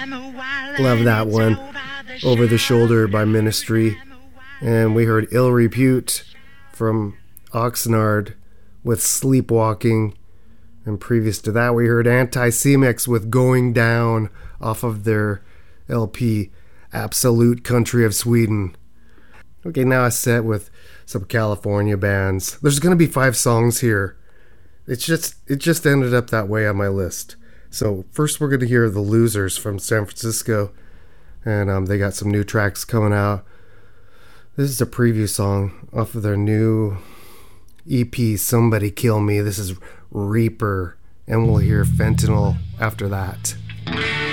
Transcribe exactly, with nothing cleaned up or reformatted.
Love that one. Over the Shoulder by Ministry. And we heard Ill Repute from Oxnard with Sleepwalking. And previous to that, we heard Anti-Cemix with Going Down off of their L P Absolute Country of Sweden. Okay, now a set with some California bands. There's going to be five songs here. It's just it just ended up that way on my list. So first we're going to hear The Losers from San Francisco. And um, they got some new tracks coming out. This is a preview song off of their new E P, Somebody Kill Me. This is Reaper. And we'll hear Fentanyl after that.